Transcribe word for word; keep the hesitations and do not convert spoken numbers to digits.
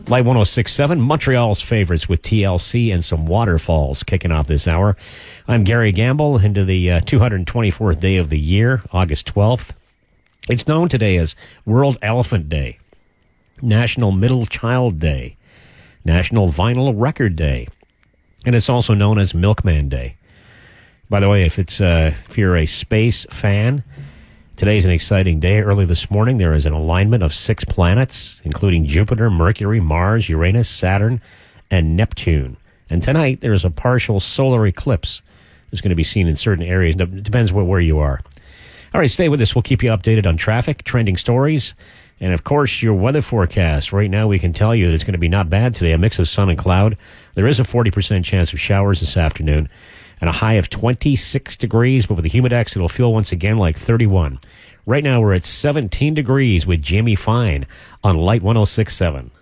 Light one oh six point seven, Montreal's favorites with T L C and some waterfalls kicking off this hour. I'm Gary Gamble into the uh, two hundred twenty-fourth day of the year, August twelfth. It's known today as World Elephant Day, National Middle Child Day, National Vinyl Record Day, and it's also known as Milkman Day. By the way, if it's uh, if you're a space fan, today's an exciting day. Early this morning, there is an alignment of six planets, including Jupiter, Mercury, Mars, Uranus, Saturn, and Neptune. And tonight, there is a partial solar eclipse that's going to be seen in certain areas. It depends where you are. All right, stay with us. We'll keep you updated on traffic, trending stories, and, of course, your weather forecast. Right now, we can tell you that it's going to be not bad today, a mix of sun and cloud. There is a forty percent chance of showers this afternoon, and a high of twenty-six degrees, but with the humidex, it'll feel once again like thirty-one. Right now, we're at seventeen degrees with Jamie Fine on Light one oh six point seven.